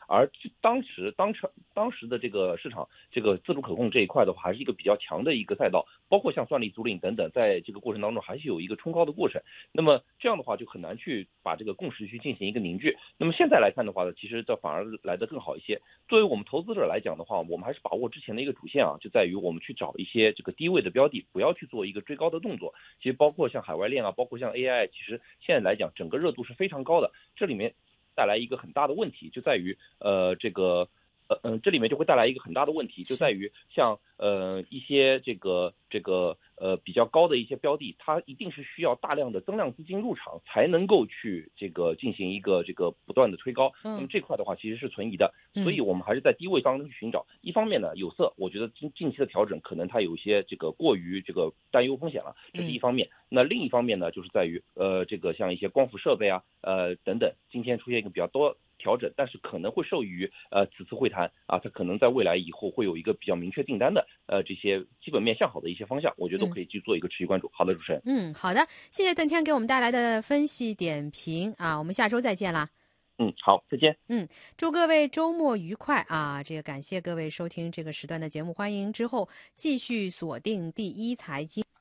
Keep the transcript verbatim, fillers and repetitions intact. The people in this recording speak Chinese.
而当时当时当时的这个市场这个自主可控这一块的话，还是一个比较强的一个赛道，包括像算力租赁等等，在这个过程当中还是有一个冲高的过程。那么这样的话就很难去把这个共识去进行一个凝聚。那么现在来看的话呢，其实这反而来得更好一些。作为我们投资者来讲的话，我们还是把握之前的一个主线啊，就在于我们去找一些这个低位的标的，不要去做一个追高的动作。其实包括像海外链啊，包括像 A I， 其实现在来讲整个热度是非常高的。这里面带来一个很大的问题，就在于呃这个呃嗯、呃、这里面就会带来一个很大的问题，就在于像呃一些这个这个呃比较高的一些标的，它一定是需要大量的增量资金入场才能够去这个进行一个这个不断的推高。 嗯、 那么这块的话其实是存疑的，所以我们还是在低位当中去寻找。一方面呢，有色我觉得近近期的调整可能它有一些这个过于这个担忧风险了，这是一方面。嗯、那另一方面呢，就是在于呃这个像一些光伏设备啊呃等等，今天出现一个比较多调整，但是可能会受益于呃此次会谈啊，它可能在未来以后会有一个比较明确订单的呃这些基本面向好的一些方向，我觉得都可以去做一个持续关注。嗯、好的，主持人。 嗯，好的，谢谢邓天给我们带来的分析点评啊，我们下周再见啦。 嗯，好，再见。 嗯，祝各位周末愉快啊！这个感谢各位收听这个时段的节目，欢迎之后继续锁定第一财经。